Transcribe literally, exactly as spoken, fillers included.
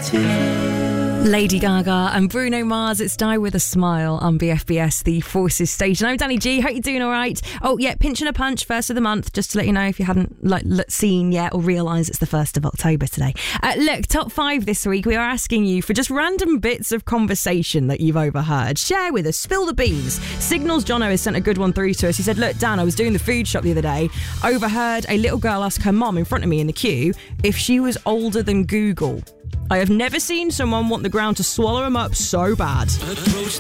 Lady Gaga and Bruno Mars, it's Die With A Smile on B F B S, the Forces station. I'm Danny G, hope you're doing all right. Oh yeah, Pinching a Punch, first of the month, just to let you know if you hadn't like seen yet or realised it's the first of October today. Uh, look, top five this week, we are asking you for just random bits of conversation that you've overheard. Share with us, spill the beans. Signals Jono has sent a good one through to us. He said, look, Dan, I was doing the food shop the other day, overheard a little girl ask her mum in front of me in the queue if she was older than Google. I have never seen someone want the ground to swallow him up so bad.